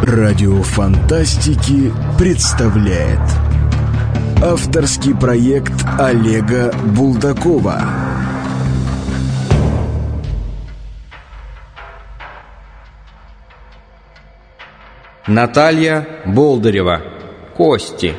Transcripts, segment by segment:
Радио Фантастики представляет авторский проект Олега Булдакова. Наталья Болдырева. Кости.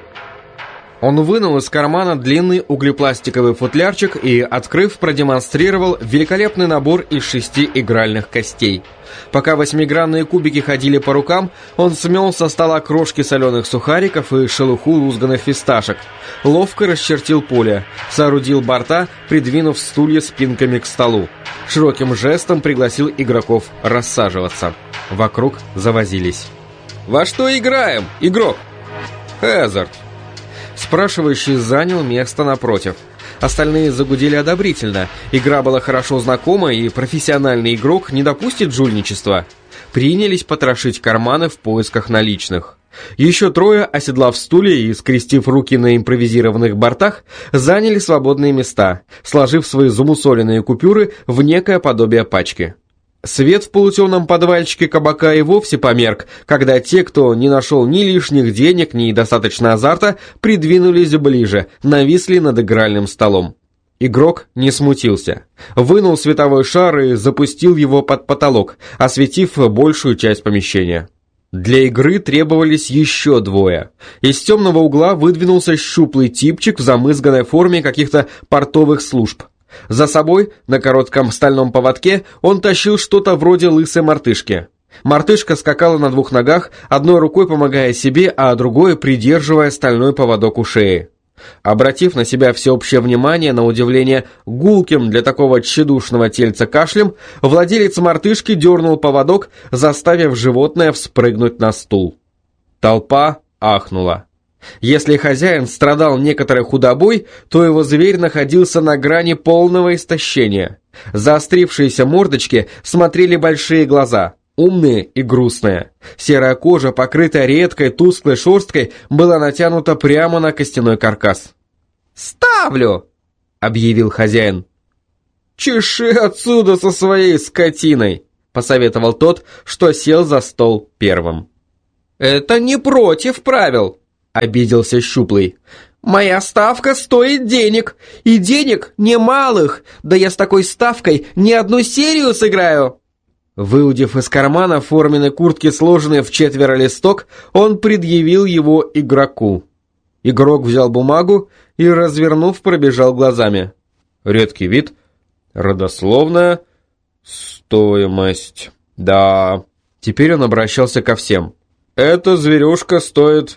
Он вынул из кармана длинный углепластиковый футлярчик и, открыв, продемонстрировал великолепный набор из 6 игральных костей. Пока 8-гранные кубики ходили по рукам, он смел со стола крошки соленых сухариков и шелуху лузганых фисташек. Ловко расчертил поле, соорудил борта, придвинув стулья спинками к столу. Широким жестом пригласил игроков рассаживаться. Вокруг завозились. «Во что играем, игрок?» «Хазард». Спрашивающий занял место напротив. Остальные загудели одобрительно. Игра была хорошо знакома, и профессиональный игрок не допустит жульничества. Принялись потрошить карманы в поисках наличных. Еще трое, оседлав стулья и скрестив руки на импровизированных бортах, заняли свободные места, сложив свои замусоленные купюры в некое подобие пачки. Свет в полутемном подвальчике кабака и вовсе померк, когда те, кто не нашел ни лишних денег, ни достаточно азарта, придвинулись ближе, нависли над игральным столом. Игрок не смутился. Вынул световой шар и запустил его под потолок, осветив большую часть помещения. Для игры требовались еще двое. Из темного угла выдвинулся щуплый типчик в замызганной форме каких-то портовых служб. За собой, на коротком стальном поводке, он тащил что-то вроде лысой мартышки. Мартышка скакала на 2 ногах, одной рукой помогая себе, а другой придерживая стальной поводок у шеи. Обратив на себя всеобщее внимание, на удивление гулким для такого тщедушного тельца кашлем, владелец мартышки дернул поводок, заставив животное вспрыгнуть на стул. Толпа ахнула. Если хозяин страдал некоторой худобой, то его зверь находился на грани полного истощения. Заострившиеся мордочки смотрели большие глаза, умные и грустные. Серая кожа, покрытая редкой тусклой шерсткой, была натянута прямо на костяной каркас. «Ставлю!» — объявил хозяин. «Чеши отсюда со своей скотиной!» — посоветовал тот, что сел за стол первым. «Это не против правил!» — обиделся щуплый. «Моя ставка стоит денег, и денег немалых, да я с такой ставкой ни одну серию сыграю!» Выудив из кармана форменной куртки сложенный в 4 листок, он предъявил его игроку. Игрок взял бумагу и, развернув, пробежал глазами. Редкий вид, родословная, стоимость. Да, теперь он обращался ко всем. «Эта зверюшка стоит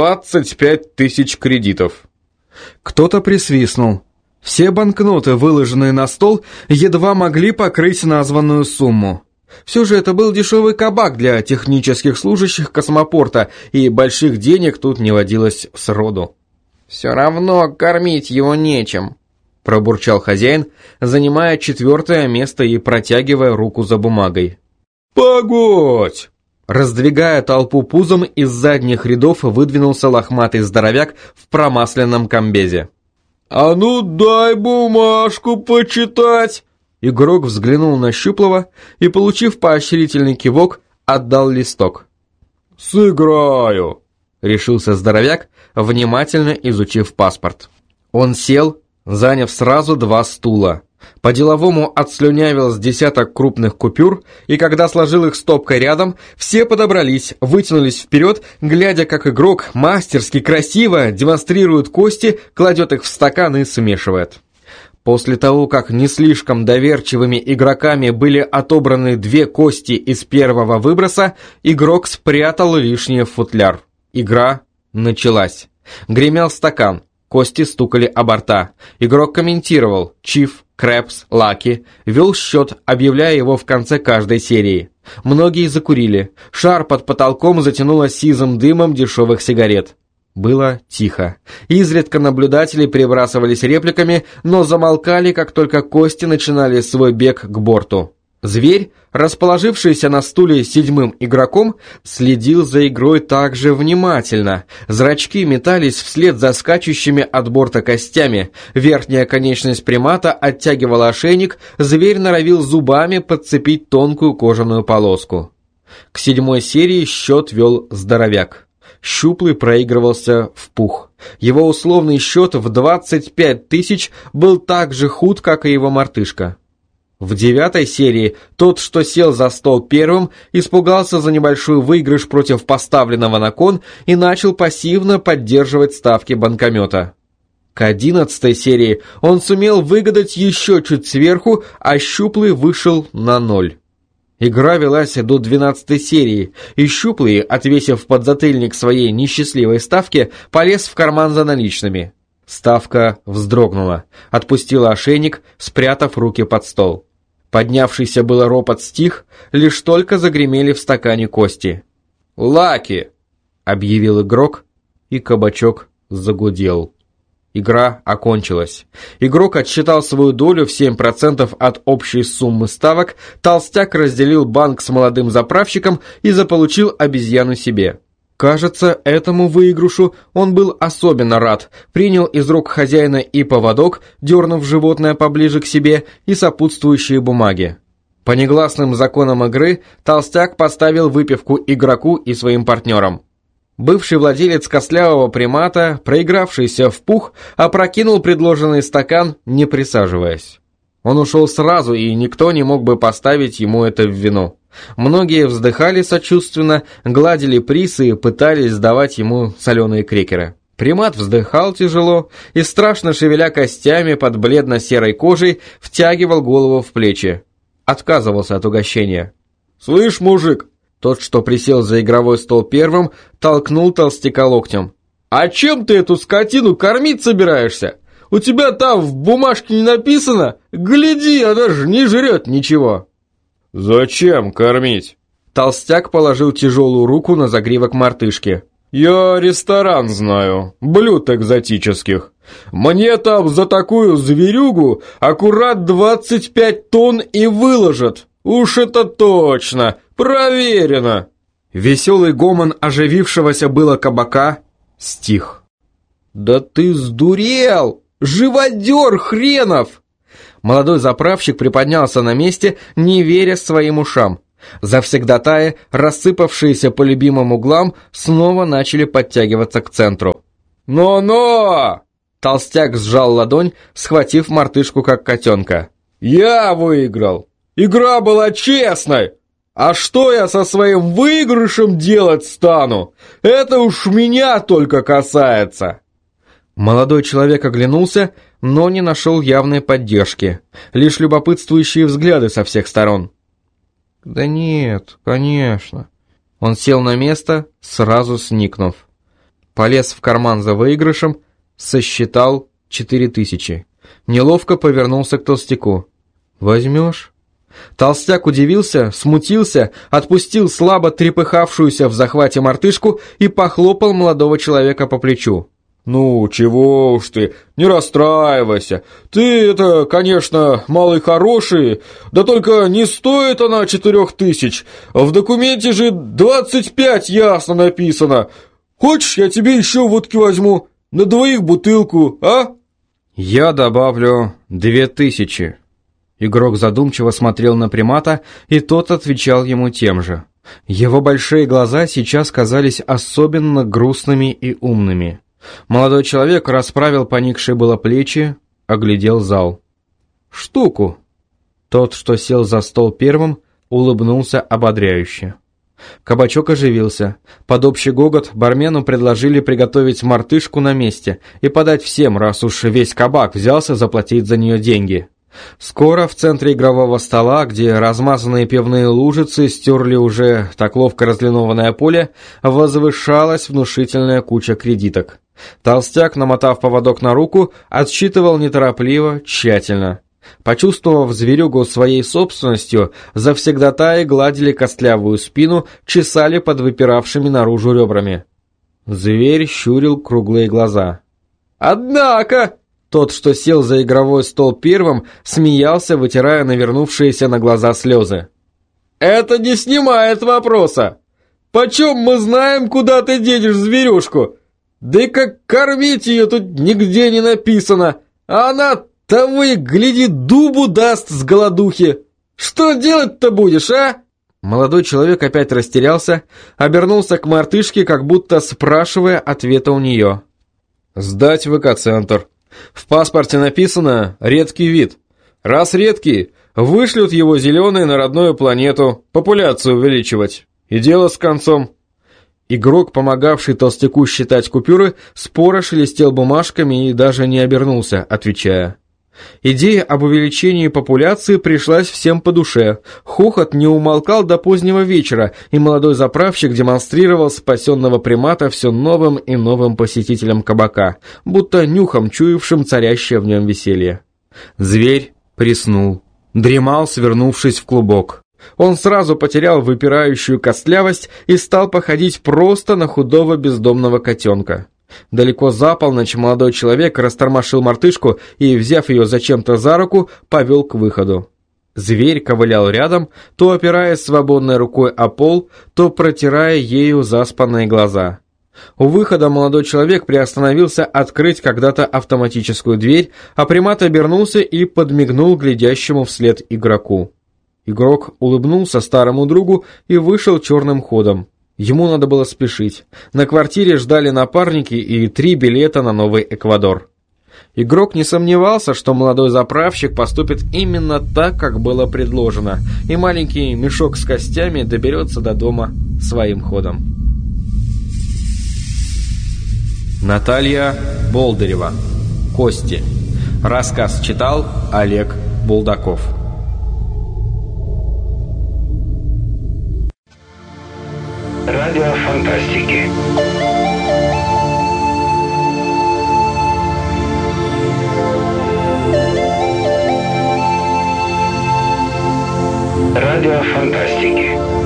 25 тысяч кредитов». Кто-то присвистнул. Все банкноты, выложенные на стол, едва могли покрыть названную сумму. Все же это был дешевый кабак для технических служащих космопорта, и больших денег тут не водилось сроду. «Все равно кормить его нечем», — пробурчал хозяин, занимая 4-е место и протягивая руку за бумагой. «Погодь!» Раздвигая толпу пузом, из задних рядов выдвинулся лохматый здоровяк в промасленном комбезе. «А ну дай бумажку почитать!» Игрок взглянул на щуплого и, получив поощрительный кивок, отдал листок. «Сыграю!» — решился здоровяк, внимательно изучив паспорт. Он сел, заняв сразу 2 стула. По-деловому отслюнявил с 10 крупных купюр, и когда сложил их стопкой рядом, все подобрались, вытянулись вперед, глядя, как игрок мастерски красиво демонстрирует кости, кладет их в стакан и смешивает. После того, как не слишком доверчивыми игроками были отобраны 2 кости из первого выброса, игрок спрятал лишнее в футляр. Игра началась. Гремел стакан, кости стукали о борта. Игрок комментировал: «Чиф», «Крэпс», «Лаки», вел счет, объявляя его в конце каждой серии. Многие закурили. Шар под потолком затянуло сизым дымом дешевых сигарет. Было тихо. Изредка наблюдатели перебрасывались репликами, но замолкали, как только кости начинали свой бег к борту. Зверь, расположившийся на стуле 7-м игроком, следил за игрой также внимательно. Зрачки метались вслед за скачущими от борта костями. Верхняя конечность примата оттягивала ошейник, зверь норовил зубами подцепить тонкую кожаную полоску. К 7-й серии счет вел здоровяк. Щуплый проигрывался в пух. Его условный счет в 25 тысяч был так же худ, как и его мартышка. В 9-й серии тот, что сел за стол первым, испугался за небольшой выигрыш против поставленного на кон и начал пассивно поддерживать ставки банкомета. К 11-й серии он сумел выгадать еще чуть сверху, а Щуплый вышел на 0. Игра велась до 12-й серии, и Щуплый, отвесив подзатыльник своей несчастливой ставки, полез в карман за наличными. Ставка вздрогнула, отпустила ошейник, спрятав руки под стол. Поднявшийся было ропот стих, лишь только загремели в стакане кости. «Лаки!» — объявил игрок, и кабачок загудел. Игра окончилась. Игрок отсчитал свою долю в 7% от общей суммы ставок, толстяк разделил банк с молодым заправщиком и заполучил обезьяну себе. Кажется, этому выигрышу он был особенно рад, принял из рук хозяина и поводок, дернув животное поближе к себе, и сопутствующие бумаги. По негласным законам игры толстяк поставил выпивку игроку и своим партнерам. Бывший владелец костлявого примата, проигравшийся в пух, опрокинул предложенный стакан, не присаживаясь. Он ушел сразу, и никто не мог бы поставить ему это в вину. Многие вздыхали сочувственно, гладили приз и пытались сдавать ему соленые крекеры. Примат вздыхал тяжело и, страшно шевеля костями под бледно-серой кожей, втягивал голову в плечи. Отказывался от угощения. «Слышь, мужик!» Тот, что присел за игровой стол первым, толкнул толстяка локтем. «А чем ты эту скотину кормить собираешься? У тебя там в бумажке не написано? Гляди, она же не жрет ничего!» «Зачем кормить?» Толстяк положил тяжелую руку на загривок мартышки. «Я ресторан знаю, блюд экзотических. Мне там за такую зверюгу аккурат 25 тонн и выложат. Уж это точно, проверено!» Веселый гомон оживившегося было кабака стих. «Да ты сдурел! Живодер хренов!» Молодой заправщик приподнялся на месте, не веря своим ушам. Завсегдатаи, рассыпавшиеся по любимым углам, снова начали подтягиваться к центру. «Но-но!» Толстяк сжал ладонь, схватив мартышку как котенка. «Я выиграл! Игра была честной! А что я со своим выигрышем делать стану? Это уж меня только касается!» Молодой человек оглянулся, но не нашел явной поддержки, лишь любопытствующие взгляды со всех сторон. «Да нет, конечно». Он сел на место, сразу сникнув. Полез в карман за выигрышем, сосчитал 4000. Неловко повернулся к толстяку. «Возьмешь?» Толстяк удивился, смутился, отпустил слабо трепыхавшуюся в захвате мартышку и похлопал молодого человека по плечу. «Ну, чего уж ты, не расстраивайся. Ты это, конечно, малый хороший, да только не стоит она 4000. В документе же 25 ясно написано. Хочешь, я тебе еще водки возьму? На двоих бутылку, а?» «Я добавлю 2000». Игрок задумчиво смотрел на примата, и тот отвечал ему тем же. Его большие глаза сейчас казались особенно грустными и умными. Молодой человек расправил поникшие было плечи, оглядел зал. «Штуку». Тот, что сел за стол первым, улыбнулся ободряюще. Кабачок оживился. Под общий гогот бармену предложили приготовить мартышку на месте и подать всем, раз уж весь кабак взялся заплатить за нее деньги. Скоро в центре игрового стола, где размазанные пивные лужицы стерли уже так ловко разлинованное поле, возвышалась внушительная куча кредиток. Толстяк, намотав поводок на руку, отсчитывал неторопливо, тщательно. Почувствовав зверюгу своей собственностью, завсегдатаи гладили костлявую спину, чесали под выпиравшими наружу ребрами. Зверь щурил круглые глаза. «Однако!» Тот, что сел за игровой стол первым, смеялся, вытирая навернувшиеся на глаза слезы. «Это не снимает вопроса! Почем мы знаем, куда ты денешь зверюшку? Да и как кормить ее тут нигде не написано, а она того и гляди дубу даст с голодухи! Что делать-то будешь, а?» Молодой человек опять растерялся, обернулся к мартышке, как будто спрашивая ответа у нее. «Сдать в экоцентр. В паспорте написано «редкий вид». Раз редкий, вышлют его зеленые на родную планету, популяцию увеличивать. И дело с концом». Игрок, помогавший толстяку считать купюры, споро шелестел бумажками и даже не обернулся, отвечая. Идея об увеличении популяции пришлась всем по душе. Хохот не умолкал до позднего вечера, и молодой заправщик демонстрировал спасенного примата все новым и новым посетителям кабака, будто нюхом чуявшим царящее в нем веселье. Зверь приснул, дремал, свернувшись в клубок. Он сразу потерял выпирающую костлявость и стал походить просто на худого бездомного котенка. Далеко за полночь молодой человек растормошил мартышку и, взяв ее зачем-то за руку, повел к выходу. Зверь ковылял рядом, то опираясь свободной рукой о пол, то протирая ею заспанные глаза. У выхода молодой человек приостановился открыть когда-то автоматическую дверь, а примат обернулся и подмигнул глядящему вслед игроку. Игрок улыбнулся старому другу и вышел черным ходом. Ему надо было спешить. На квартире ждали напарники и 3 билета на Новый Эквадор. Игрок не сомневался, что молодой заправщик поступит именно так, как было предложено, и маленький мешок с костями доберется до дома своим ходом. Наталья Болдырева. Кости. Рассказ читал Олег Булдаков. Радио фантастики. Радио фантастики.